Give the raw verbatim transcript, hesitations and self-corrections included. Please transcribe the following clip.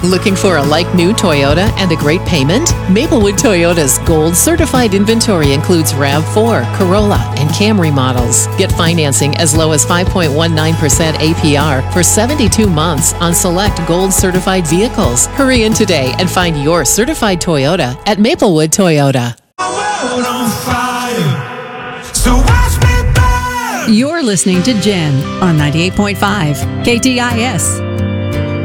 Looking for a like-new Toyota and a great payment? Maplewood Toyota's Gold Certified inventory includes RAV four, Corolla, and Camry models. Get financing as low as five point one nine percent A P R for seventy-two months on select Gold Certified vehicles. Hurry in today and find your certified Toyota at Maplewood Toyota. You're listening to Jen on ninety-eight point five K T I S.